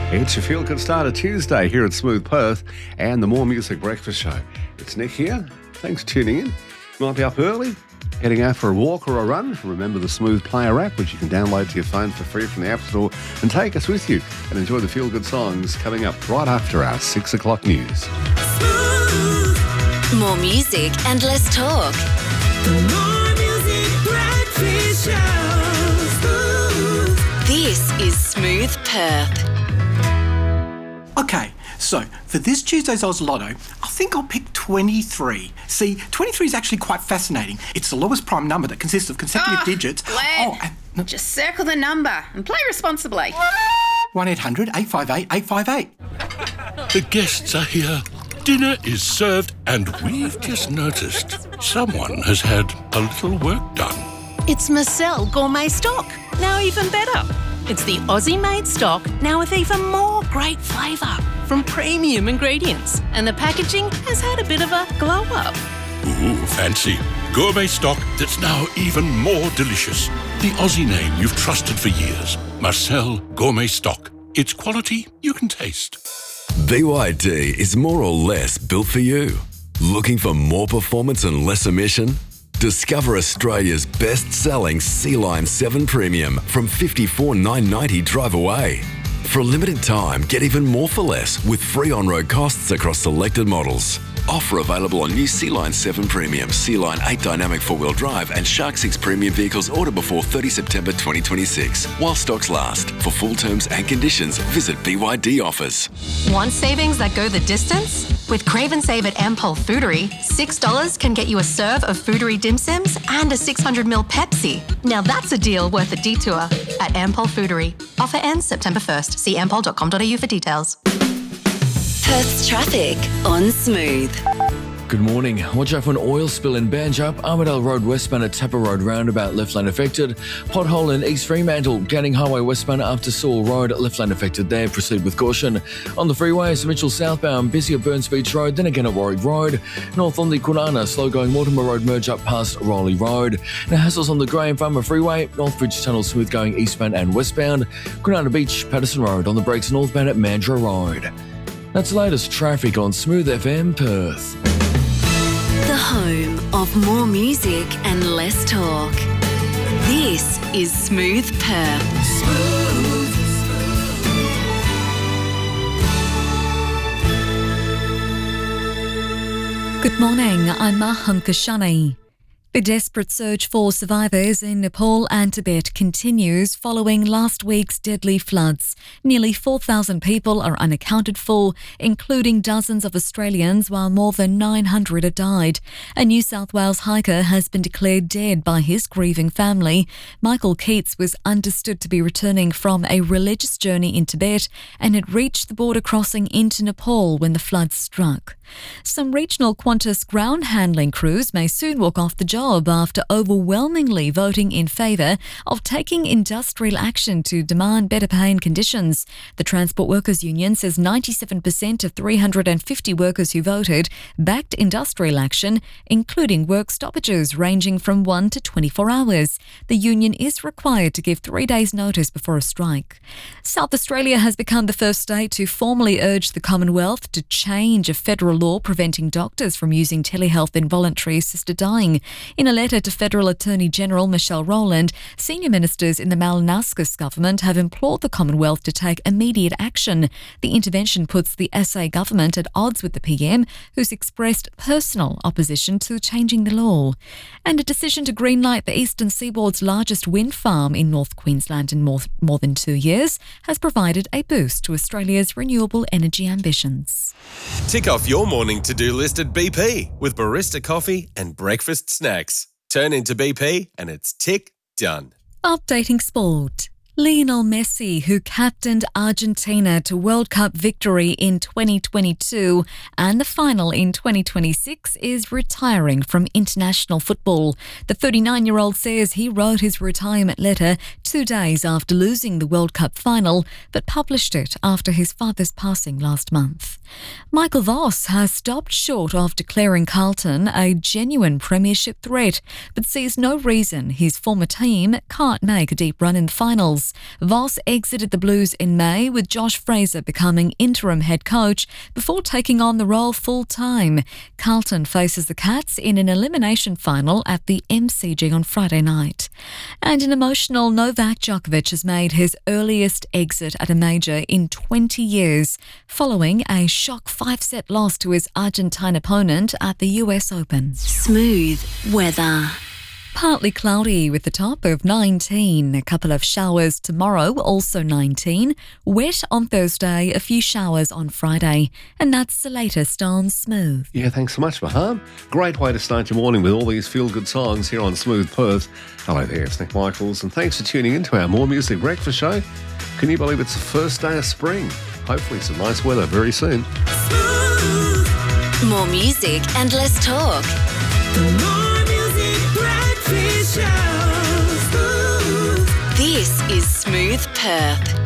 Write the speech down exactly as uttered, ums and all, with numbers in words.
It's your Feel Good Starter Tuesday here at Smooth Perth and the More Music Breakfast Show. It's Nick here. Thanks for tuning in. You might be up early, heading out for a walk or a run. Remember the Smooth Player app, which you can download to your phone for free from the App Store, and take us with you and enjoy the Feel Good songs coming up right after our six o'clock news. Smooth. More music and less talk. The More Music Breakfast Show. Smooth. This is Smooth Perth. Okay, so for this Tuesday's Oz Lotto, I think I'll pick twenty-three. See, twenty-three is actually quite fascinating. It's the lowest prime number that consists of consecutive oh, digits. Glenn, oh, and, no, just circle the number and play responsibly. one eight hundred eight five eight eight five eight. The guests are here. Dinner is served, and we've just noticed someone has had a little work done. It's Marcel Gourmet Stock, now even better. It's the Aussie-made stock, now with even more great flavour from premium ingredients. And the packaging has had a bit of a glow-up. Ooh, fancy. Gourmet stock that's now even more delicious. The Aussie name you've trusted for years. Marcel Gourmet Stock. It's quality you can taste. B Y D is more or less built for you. Looking for more performance and less emission? Discover Australia's best-selling Sea-Line seven Premium from fifty-four thousand nine hundred ninety dollars drive away. For a limited time, get even more for less with free on-road costs across selected models. Offer available on new Sea-Line seven Premium, Sea-Line eight Dynamic four-wheel drive and Shark six Premium vehicles ordered before thirtieth September twenty twenty-six. While stocks last. For full terms and conditions, visit B Y D offers. Want savings that go the distance? With Crave and Save at Ampol Foodery, six dollars can get you a serve of Foodery dim sims and a six hundred milliliter Pepsi. Now that's a deal worth a detour at Ampol Foodery. Offer ends September first. See ampol dot com dot a u for details. Perth's traffic on Smooth. Good morning. Watch out for an oil spill in Banjup, Armadale Road westbound at Tapper Road roundabout, left lane affected. Pothole in East Fremantle, Canning Highway westbound after Saul Road, left lane affected there. Proceed with caution. On the freeways, Mitchell southbound, busy at Burns Beach Road, then again at Warwick Road. North on the Kwinana, slow going Mortimer Road merge up past Rowley Road. Now hassles on the Graham Farmer Freeway, Northbridge Tunnel smooth going eastbound and westbound. Kwinana Beach, Patterson Road on the brakes northbound at Mandurah Road. That's the latest traffic on Smooth F M Perth. The home of more music and less talk. This is Smooth Perth. Smooth. Good morning, I'm Maham Kashani. The desperate search for survivors in Nepal and Tibet continues following last week's deadly floods. Nearly four thousand people are unaccounted for, including dozens of Australians, while more than nine hundred have died. A New South Wales hiker has been declared dead by his grieving family. Michael Keats was understood to be returning from a religious journey in Tibet and had reached the border crossing into Nepal when the floods struck. Some regional Qantas ground handling crews may soon walk off the job after overwhelmingly voting in favour of taking industrial action to demand better pay and conditions. The Transport Workers Union says ninety-seven percent of three hundred fifty workers who voted backed industrial action, including work stoppages ranging from one to twenty-four hours. The union is required to give three days' notice before a strike. South Australia has become the first state to formally urge the Commonwealth to change a federal law preventing doctors from using telehealth in voluntary assisted dying. In a letter to Federal Attorney General Michelle Rowland, senior ministers in the Malinowskis government have implored the Commonwealth to take immediate action. The intervention puts the S A government at odds with the P M, who's expressed personal opposition to changing the law. And a decision to greenlight the eastern seaboard's largest wind farm in North Queensland in more, more than two years has provided a boost to Australia's renewable energy ambitions. Tick off your morning to-do list at B P with barista coffee and breakfast snacks. Turn into B P and it's tick done. Updating sport. Lionel Messi, who captained Argentina to World Cup victory in twenty twenty-two and the final in twenty twenty-six, is retiring from international football. The thirty-nine-year-old says he wrote his retirement letter two days after losing the World Cup final, but published it after his father's passing last month. Michael Voss has stopped short of declaring Carlton a genuine premiership threat, but sees no reason his former team can't make a deep run in the finals. Eagles. Voss exited the Blues in May, with Josh Fraser becoming interim head coach before taking on the role full-time. Carlton faces the Cats in an elimination final at the M C G on Friday night. And an emotional Novak Djokovic has made his earliest exit at a major in twenty years, following a shock five-set loss to his Argentine opponent at the U S Open. Smooth weather. Partly cloudy with the top of nineteen. A couple of showers tomorrow, also nineteen. Wet on Thursday, a few showers on Friday. And that's the latest on Smooth. Yeah, thanks so much, Maham. Great way to start your morning with all these feel-good songs here on Smooth Perth. Hello there, it's Nick Michaels, and thanks for tuning in to our More Music Breakfast show. Can you believe it's the first day of spring? Hopefully some nice weather very soon. More music and less talk. More Music Breakfast Show. This is Smooth Perth.